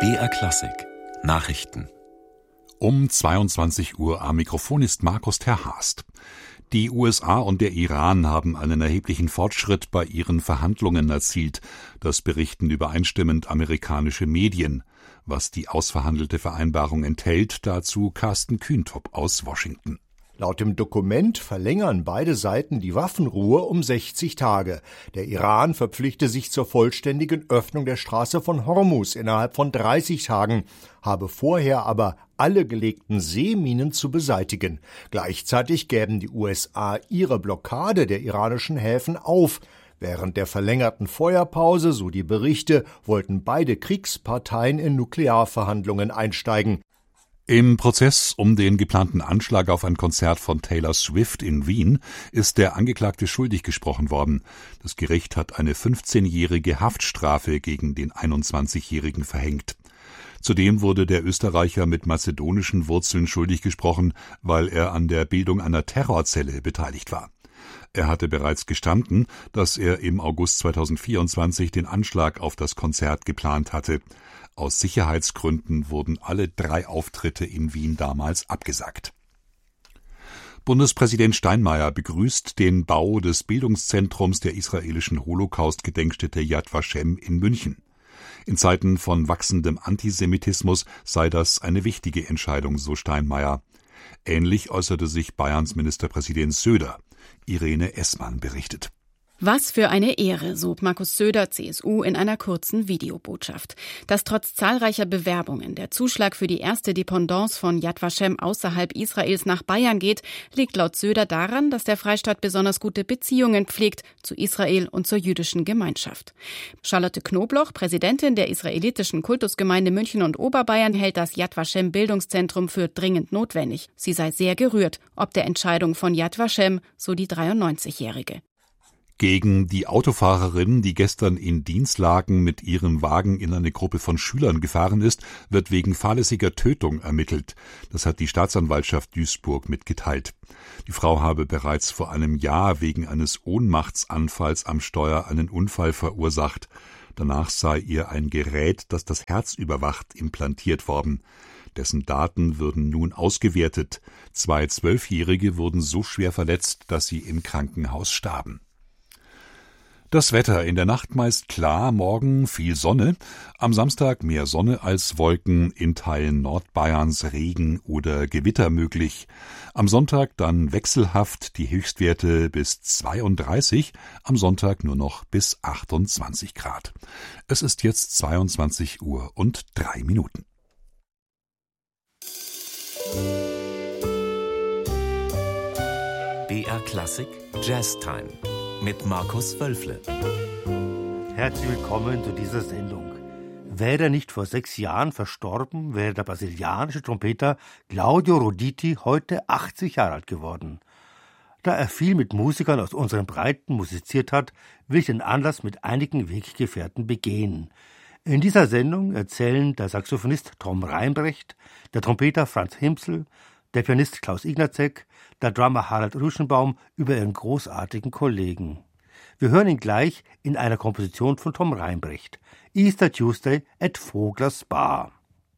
BR Klassik Nachrichten. Um 22 Uhr am Mikrofon ist Markus Terhast. Die USA und der Iran haben einen erheblichen Fortschritt bei ihren Verhandlungen erzielt. Das berichten übereinstimmend amerikanische Medien. Was die ausverhandelte Vereinbarung enthält, dazu Carsten Kühntop aus Washington. Laut dem Dokument verlängern beide Seiten die Waffenruhe um 60 Tage. Der Iran verpflichte sich zur vollständigen Öffnung der Straße von Hormuz innerhalb von 30 Tagen, habe vorher aber alle gelegten Seeminen zu beseitigen. Gleichzeitig gäben die USA ihre Blockade der iranischen Häfen auf. Während der verlängerten Feuerpause, so die Berichte, wollten beide Kriegsparteien in Nuklearverhandlungen einsteigen. Im Prozess um den geplanten Anschlag auf ein Konzert von Taylor Swift in Wien ist der Angeklagte schuldig gesprochen worden. Das Gericht hat eine 15-jährige Haftstrafe gegen den 21-Jährigen verhängt. Zudem wurde der Österreicher mit mazedonischen Wurzeln schuldig gesprochen, weil er an der Bildung einer Terrorzelle beteiligt war. Er hatte bereits gestanden, dass er im August 2024 den Anschlag auf das Konzert geplant hatte. Aus Sicherheitsgründen wurden alle 3 Auftritte in Wien damals abgesagt. Bundespräsident Steinmeier begrüßt den Bau des Bildungszentrums der israelischen Holocaust-Gedenkstätte Yad Vashem in München. In Zeiten von wachsendem Antisemitismus sei das eine wichtige Entscheidung, so Steinmeier. Ähnlich äußerte sich Bayerns Ministerpräsident Söder. Irene Essmann berichtet. Was für eine Ehre, so Markus Söder, CSU, in einer kurzen Videobotschaft. Dass trotz zahlreicher Bewerbungen der Zuschlag für die erste Dependance von Yad Vashem außerhalb Israels nach Bayern geht, liegt laut Söder daran, dass der Freistaat besonders gute Beziehungen pflegt zu Israel und zur jüdischen Gemeinschaft. Charlotte Knobloch, Präsidentin der israelitischen Kultusgemeinde München und Oberbayern, hält das Yad Vashem Bildungszentrum für dringend notwendig. Sie sei sehr gerührt, ob der Entscheidung von Yad Vashem, so die 93-Jährige. Gegen die Autofahrerin, die gestern in Dienstlagen mit ihrem Wagen in eine Gruppe von Schülern gefahren ist, wird wegen fahrlässiger Tötung ermittelt. Das hat die Staatsanwaltschaft Duisburg mitgeteilt. Die Frau habe bereits vor einem Jahr wegen eines Ohnmachtsanfalls am Steuer einen Unfall verursacht. Danach sei ihr ein Gerät, das das Herz überwacht, implantiert worden. Dessen Daten würden nun ausgewertet. 2 12-Jährige wurden so schwer verletzt, dass sie im Krankenhaus starben. Das Wetter: in der Nacht meist klar, morgen viel Sonne, am Samstag mehr Sonne als Wolken, in Teilen Nordbayerns Regen oder Gewitter möglich. Am Sonntag dann wechselhaft, die Höchstwerte bis 32, am Sonntag nur noch bis 28 Grad. Es ist jetzt 22 Uhr und 3 Minuten. BR Klassik Jazztime mit Markus Wölfle. Herzlich willkommen zu dieser Sendung. Wäre er nicht vor 6 Jahren verstorben, wäre der brasilianische Trompeter Claudio Roditi heute 80 Jahre alt geworden. Da er viel mit Musikern aus unseren Breiten musiziert hat, will ich den Anlass mit einigen Weggefährten begehen. In dieser Sendung erzählen der Saxophonist Tom Reinbrecht, der Trompeter Franz Himsl, der Pianist Klaus Ignacek, der Drummer Harald Ruschenbaum über ihren großartigen Kollegen. Wir hören ihn gleich in einer Komposition von Tom Reinbrecht, Easter Tuesday at Voglers Bar.